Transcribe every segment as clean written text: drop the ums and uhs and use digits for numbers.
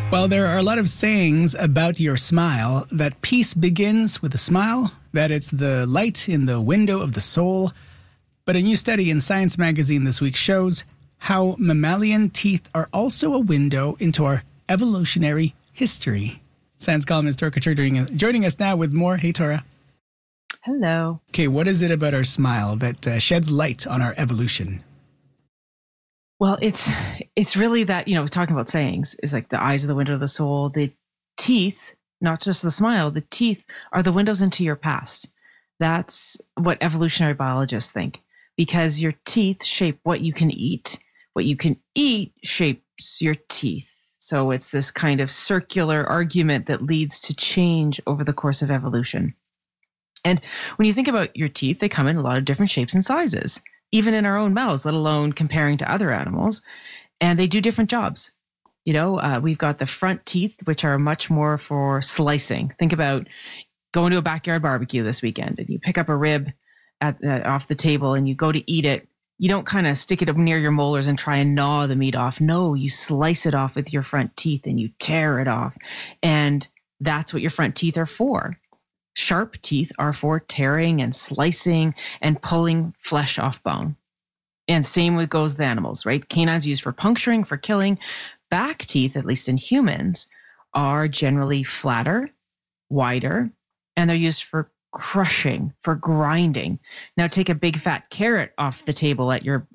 Well, there are a lot of sayings about your smile, that peace begins with a smile, that it's the light in the window of the soul. But a new study in Science magazine this week shows how mammalian teeth are also a window into our evolutionary history. Science columnist Tora Couture joining us now with more. Hey, Tora. Hello. Okay, what is it about our smile that sheds light on our evolution? Well, it's really that, talking about sayings is like the eyes are the window of the soul. The teeth, not just the smile, the teeth are the windows into your past. That's what evolutionary biologists think, because your teeth shape what you can eat. What you can eat shapes your teeth. So it's this kind of circular argument that leads to change over the course of evolution. And when you think about your teeth, they come in a lot of different shapes and sizes, even in our own mouths, let alone comparing to other animals. And they do different jobs. We've got the front teeth, which are much more for slicing. Think about going to a backyard barbecue this weekend and you pick up a rib off the table and you go to eat it. You don't kind of stick it up near your molars and try and gnaw the meat off. No, you slice it off with your front teeth and you tear it off. And that's what your front teeth are for. Sharp teeth are for tearing and slicing and pulling flesh off bone. And same with goes the animals, right? Canines used for puncturing, for killing. Back teeth, at least in humans, are generally flatter, wider, and they're used for crushing, for grinding. Now take a big fat carrot off the table at your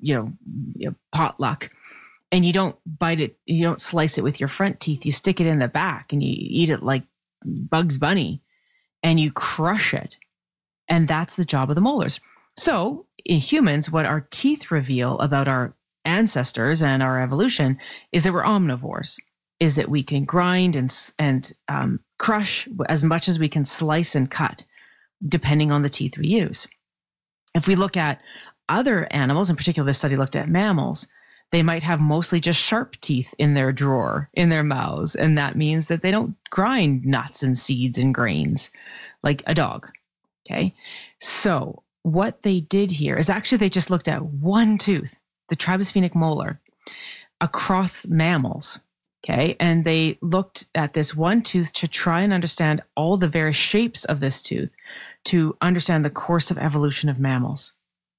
potluck, and you don't bite it, you don't slice it with your front teeth, you stick it in the back and you eat it like Bugs Bunny. And you crush it. And that's the job of the molars. So in humans, what our teeth reveal about our ancestors and our evolution is that we're omnivores, is that we can grind and crush as much as we can slice and cut, depending on the teeth we use. If we look at other animals, in particular, this study looked at mammals, they might have mostly just sharp teeth in their drawer, in their mouths. And that means that they don't grind nuts and seeds and grains like a dog. Okay. So what they did here is actually they just looked at one tooth, the tribosphenic molar, across mammals. Okay. And they looked at this one tooth to try and understand all the various shapes of this tooth to understand the course of evolution of mammals.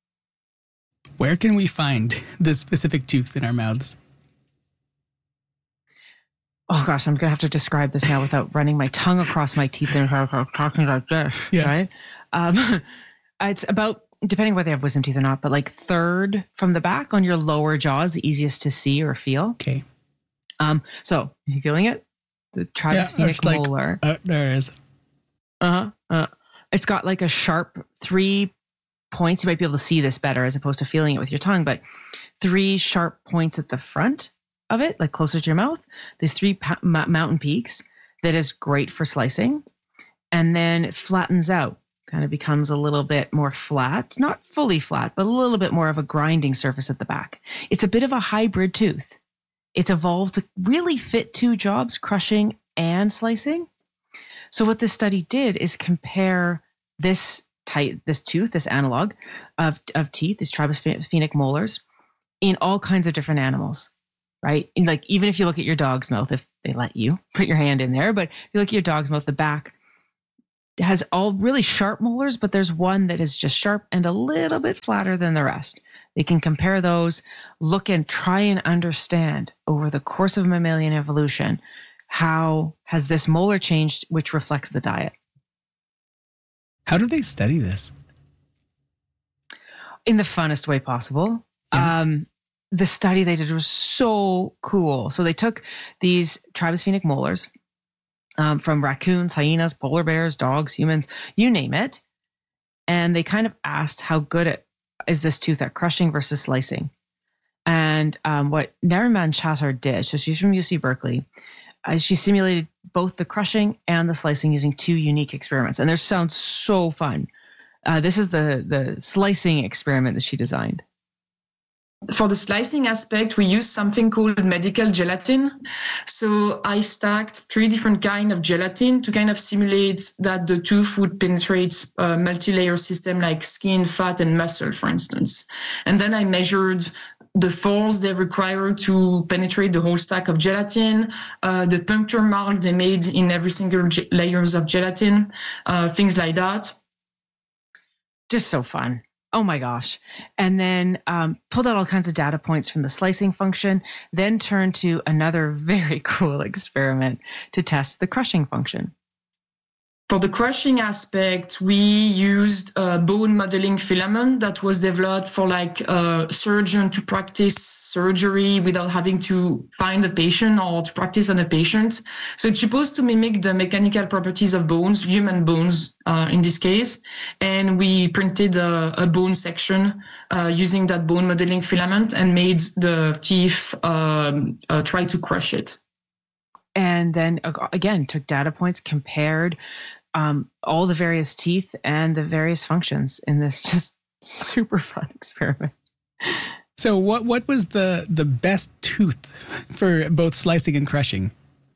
Where can we find this specific tooth in our mouths? Oh gosh, I'm going to have to describe this now without running my tongue across my teeth and talking like this, right? It's about, depending whether they have wisdom teeth or not, but like third from the back on your lower jaw is the easiest to see or feel. Okay. So, are you feeling it? The tribosphenic molar. There it is. It's got like a sharp 3 points. You might be able to see this better as opposed to feeling it with your tongue, but 3 sharp points at the front of it, like closer to your mouth. There's 3 mountain peaks that is great for slicing. And then it flattens out, kind of becomes a little bit more flat, not fully flat, but a little bit more of a grinding surface at the back. It's a bit of a hybrid tooth. It's evolved to really fit 2 jobs, crushing and slicing. So what this study did is compare this tooth, this analog of teeth, these tribosphenic molars, in all kinds of different animals, right? And like even if you look at your dog's mouth, if they let you put your hand in there, but if you look at your dog's mouth, the back has all really sharp molars, but there's one that is just sharp and a little bit flatter than the rest. They can compare those, look and try and understand over the course of mammalian evolution, how has this molar changed, which reflects the diet. How do they study this? In the funnest way possible. Yeah. The study they did was so cool. So they took these tribosphenic molars from raccoons, hyenas, polar bears, dogs, humans, you name it. And they kind of asked how good is this tooth at crushing versus slicing. And what Nariman Chattar did, so she's from UC Berkeley, she simulated both the crushing and the slicing using 2 unique experiments. And they sound so fun. This is the slicing experiment that she designed. For the slicing aspect, we use something called medical gelatin. So I stacked 3 different kinds of gelatin to kind of simulate that the tooth would penetrate a multi-layer system like skin, fat, and muscle, for instance. And then I measured the force they require to penetrate the whole stack of gelatin, the puncture mark they made in every single layers of gelatin, things like that. Just so fun. Oh my gosh. And then pulled out all kinds of data points from the slicing function, then turned to another very cool experiment to test the crushing function. For the crushing aspect, we used a bone modeling filament that was developed for like a surgeon to practice surgery without having to find a patient or to practice on a patient. So it's supposed to mimic the mechanical properties of bones, human bones in this case. And we printed a bone section using that bone modeling filament and made the teeth try to crush it. And then again, took data points, compared all the various teeth and the various functions in this just super fun experiment. So what was the best tooth for both slicing and crushing?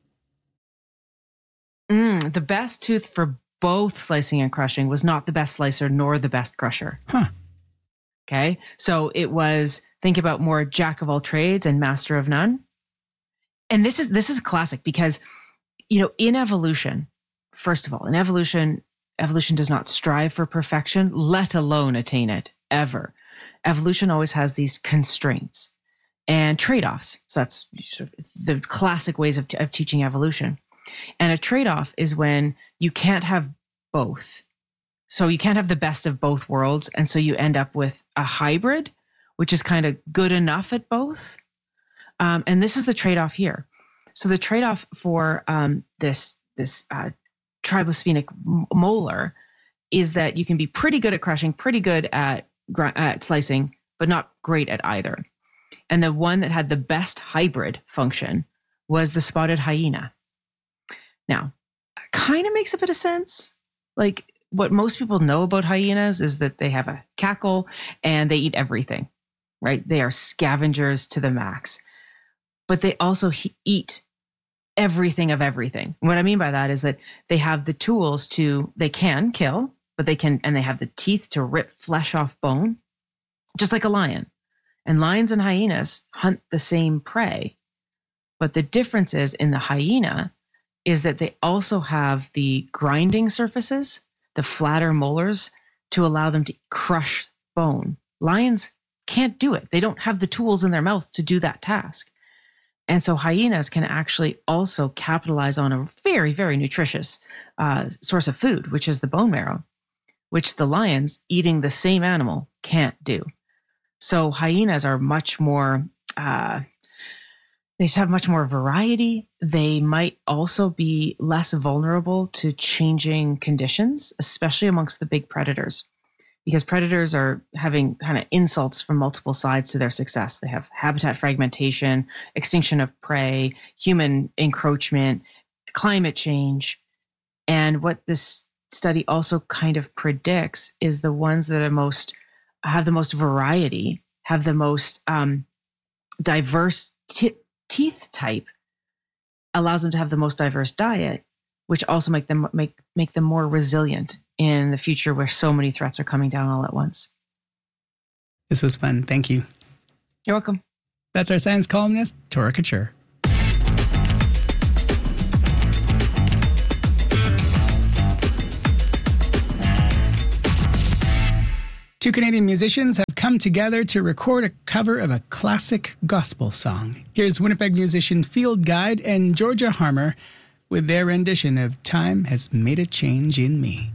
The best tooth for both slicing and crushing was not the best slicer nor the best crusher. Huh. Okay. So it was, think about more jack of all trades and master of none. And this is classic because, in evolution, first of all, in evolution does not strive for perfection, let alone attain it, ever. Evolution always has these constraints and trade-offs. So that's sort of the classic ways of teaching evolution. And a trade-off is when you can't have both. So you can't have the best of both worlds. And so you end up with a hybrid, which is kind of good enough at both. And this is the trade-off here. So the trade-off for this tribosphenic molar is that you can be pretty good at crushing, pretty good at slicing, but not great at either. And the one that had the best hybrid function was the spotted hyena. Now, kind of makes a bit of sense. Like what most people know about hyenas is that they have a cackle and they eat everything, right? They are scavengers to the max, but they also eat everything of everything. What I mean by that is that they have the tools they can kill, but they have the teeth to rip flesh off bone, just like a lion. And lions and hyenas hunt the same prey. But the difference is in the hyena is that they also have the grinding surfaces, the flatter molars, to allow them to crush bone. Lions can't do it. They don't have the tools in their mouth to do that task. And so hyenas can actually also capitalize on a very, very nutritious source of food, which is the bone marrow, which the lions eating the same animal can't do. So hyenas are much more, they have much more variety. They might also be less vulnerable to changing conditions, especially amongst the big predators, because predators are having kind of insults from multiple sides to their success. They have habitat fragmentation, extinction of prey, human encroachment, climate change. And what this study also kind of predicts is the ones that have the most variety, have the most diverse teeth type, allows them to have the most diverse diet, which also make them more resilient in the future where so many threats are coming down all at once. This was fun. Thank you. You're welcome. That's our science columnist, Torah Couture. Two Canadian musicians have come together to record a cover of a classic gospel song. Here's Winnipeg musician Field Guide and Georgia Harmer with their rendition of Time Has Made a Change in Me.